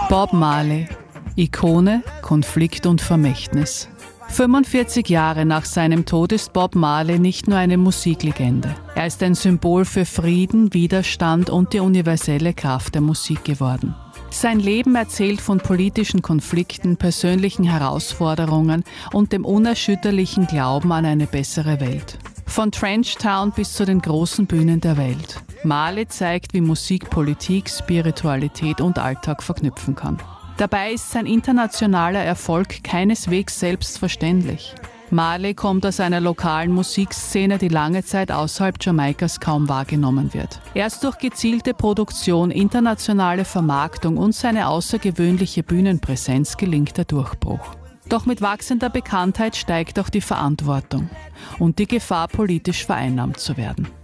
Bob Marley, Ikone, Konflikt und Vermächtnis. 45 Jahre nach seinem Tod ist Bob Marley nicht nur eine Musiklegende. Er ist ein Symbol für Frieden, Widerstand und die universelle Kraft der Musik geworden. Sein Leben erzählt von politischen Konflikten, persönlichen Herausforderungen und dem unerschütterlichen Glauben an eine bessere Welt. Von Trench Town bis zu den großen Bühnen der Welt. Marley zeigt, wie Musik Politik, Spiritualität und Alltag verknüpfen kann. Dabei ist sein internationaler Erfolg keineswegs selbstverständlich. Marley kommt aus einer lokalen Musikszene, die lange Zeit außerhalb Jamaikas kaum wahrgenommen wird. Erst durch gezielte Produktion, internationale Vermarktung und seine außergewöhnliche Bühnenpräsenz gelingt der Durchbruch. Doch mit wachsender Bekanntheit steigt auch die Verantwortung und die Gefahr, politisch vereinnahmt zu werden.